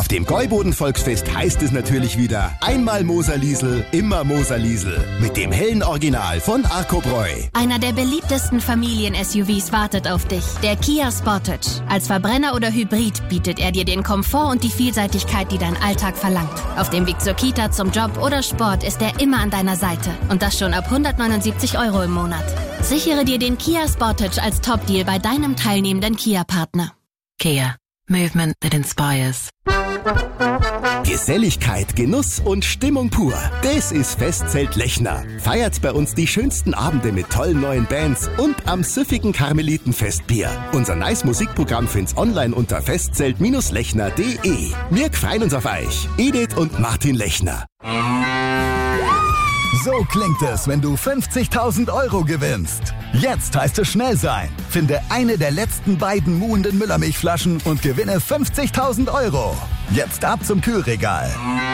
Auf dem Gäuboden-Volksfest heißt es natürlich wieder einmal Moserliesel, immer Moserliesel. Mit dem hellen Original von Arco Breu. Einer der beliebtesten Familien-SUVs wartet auf dich. Der Kia Sportage. Als Verbrenner oder Hybrid bietet er dir den Komfort und die Vielseitigkeit, die dein Alltag verlangt. Auf dem Weg zur Kita, zum Job oder Sport ist er immer an deiner Seite. Und das schon ab 179 € im Monat. Sichere dir den Kia Sportage als Top-Deal bei deinem teilnehmenden Kia-Partner. Kia. Movement that inspires. Geselligkeit, Genuss und Stimmung pur. Das ist Festzelt Lechner. Feiert bei uns die schönsten Abende mit tollen neuen Bands und am süffigen Karmelitenfestbier. Unser nice Musikprogramm find's online unter festzelt-lechner.de. Wir freuen uns auf euch. Edith und Martin Lechner. So klingt es, wenn du 50.000 € gewinnst. Jetzt heißt es schnell sein. Finde eine der letzten beiden muhenden Müllermilchflaschen und gewinne 50.000 €. Jetzt ab zum Kühlregal.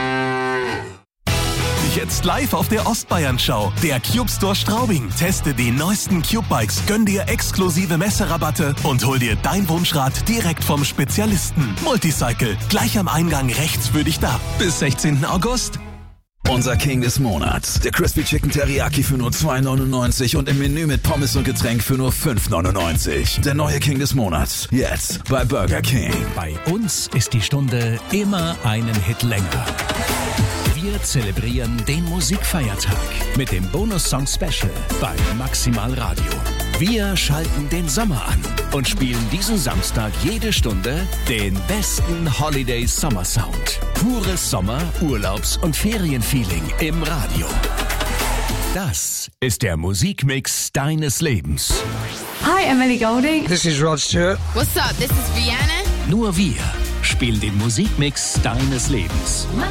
Jetzt live auf der Ostbayern-Show. Der Cube Store Straubing. Teste die neuesten Cube-Bikes, gönn dir exklusive Messerabatte und hol dir dein Wunschrad direkt vom Spezialisten. Multicycle, gleich am Eingang rechts für dich da. Bis 16. August. Unser King des Monats. Der Crispy Chicken Teriyaki für nur 2,99 und im Menü mit Pommes und Getränk für nur 5,99. Der neue King des Monats. Jetzt bei Burger King. Bei uns ist die Stunde immer einen Hit länger. Wir zelebrieren den Musikfeiertag mit dem Bonus-Song Special bei Maximal Radio. Wir schalten den Sommer an und spielen diesen Samstag jede Stunde den besten Holiday-Sommer-Sound. Pures Sommer-, Urlaubs- und Ferienfeeling im Radio. Das ist der Musikmix deines Lebens. Hi, Emily Golding. This is Rod Stewart. What's up? This is Rihanna. Nur wir spielen den Musikmix deines Lebens.